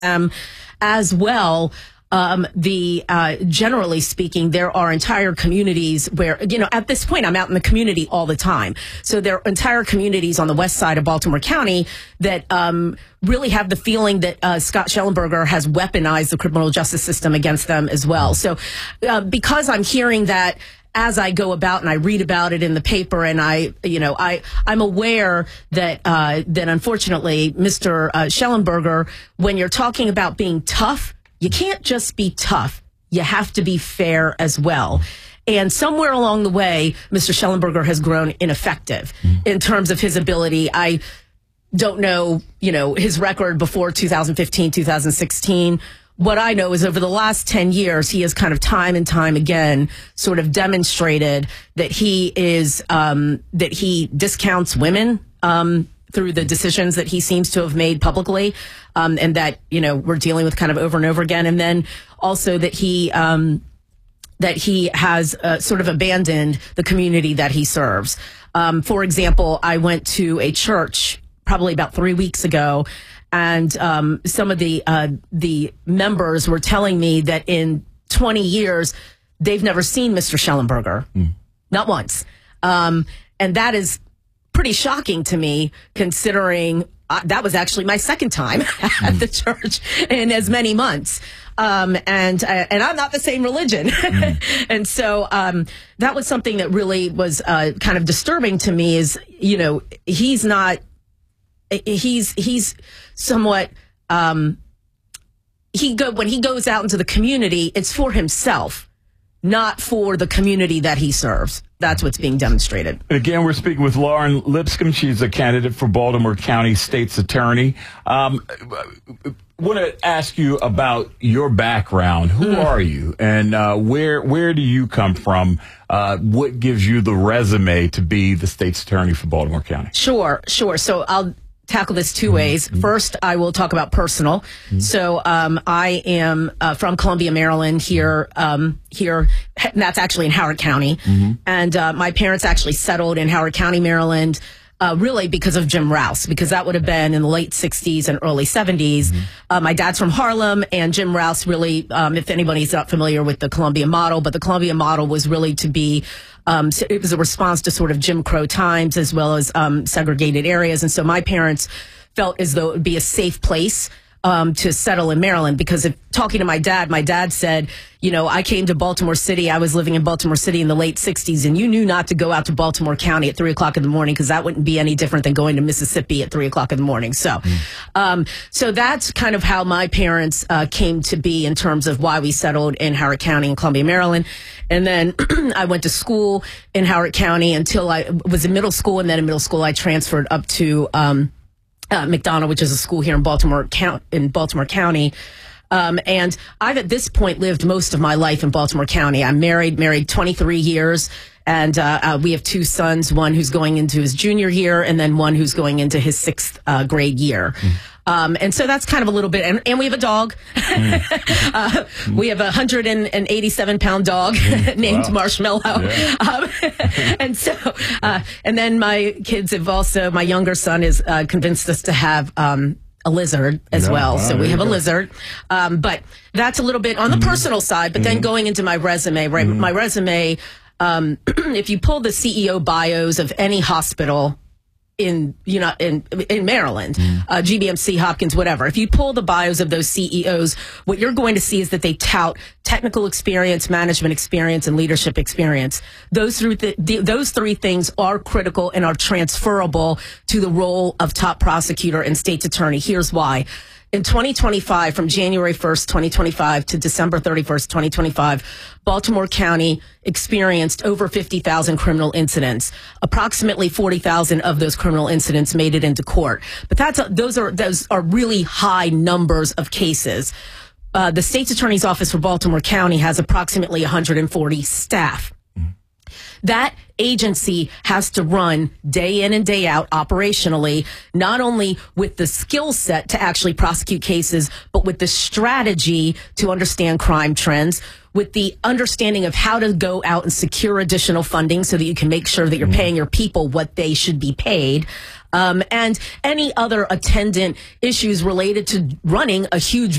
as well. Generally speaking, there are entire communities where, at this point, I'm out in the community all the time. So there are entire communities on the west side of Baltimore County that really have the feeling that Scott Shellenberger has weaponized the criminal justice system against them as well. So because I'm hearing that as I go about and I read about it in the paper, and I'm aware that unfortunately, Mr. Shellenberger, when you're talking about being tough, you can't just be tough. You have to be fair as well. And somewhere along the way, Mr. Shellenberger has grown ineffective in terms of his ability. I don't know, his record before 2015, 2016. What I know is over the last 10 years, he has kind of time and time again sort of demonstrated that he discounts women, through the decisions that he seems to have made publicly, and that, we're dealing with kind of over and over again. And then also that he has sort of abandoned the community that he serves. For example, I went to a church probably about 3 weeks ago, and some of the members were telling me that in 20 years, they've never seen Mr. Shellenberger, not once. And that is pretty shocking to me, considering that was actually my second time at the church in as many months. And I'm not the same religion. And so that was something that really was kind of disturbing to me is, he's somewhat, when he goes out into the community, it's for himself, not for the community that he serves. That's what's being demonstrated. Again, we're speaking with Lauren Lipscomb. She's a candidate for Baltimore County State's Attorney. Want to ask you about your background. Who are you, and where do you come from? What gives you the resume to be the State's Attorney for Baltimore County? Sure. So I'll tackle this two ways. First, I will talk about personal. So I am from Columbia, Maryland, here, and that's actually in Howard County. And my parents actually settled in Howard County, Maryland, really because of Jim Rouse, because that would have been in the late 60s and early 70s. My dad's from Harlem, and Jim Rouse really, if anybody's not familiar with the Columbia model, but the Columbia model was really to be it was a response to sort of Jim Crow times as well as segregated areas. And so my parents felt as though it would be a safe place to settle in Maryland, because talking to my dad said, I came to Baltimore City. I was living in Baltimore City in the late 60s, and you knew not to go out to Baltimore County at 3:00 in the morning, because that wouldn't be any different than going to Mississippi at 3:00 in the morning. So, so that's kind of how my parents came to be in terms of why we settled in Howard County in Columbia, Maryland. And then I went to school in Howard County until I was in middle school, and then in middle school I transferred up to McDonough, which is a school here in Baltimore County. And I've at this point lived most of my life in Baltimore County. I'm married 23 years, and we have two sons, one who's going into his junior year and then one who's going into his sixth grade year. And so that's kind of a little bit, and we have a dog. We have a 187-pound dog named Marshmallow. Yeah. And so, and then my kids have also, my younger son is convinced us to have a lizard as well. Wow, so we have a lizard. But that's a little bit on the personal side. But then going into my resume, right? My resume, if you pull the CEO bios of any hospital in Maryland, GBMC, Hopkins, whatever. If you pull the bios of those CEOs, what you're going to see is that they tout technical experience, management experience, and leadership experience. Those three things are critical and are transferable to the role of top prosecutor and state's attorney. Here's why. In 2025, from January 1st, 2025 to December 31st, 2025, Baltimore County experienced over 50,000 criminal incidents. Approximately 40,000 of those criminal incidents made it into court. But those are really high numbers of cases. The state's attorney's office for Baltimore County has approximately 140 staff. That agency has to run day in and day out operationally, not only with the skill set to actually prosecute cases, but with the strategy to understand crime trends, with the understanding of how to go out and secure additional funding so that you can make sure that you're paying your people what they should be paid, and any other attendant issues related to running a huge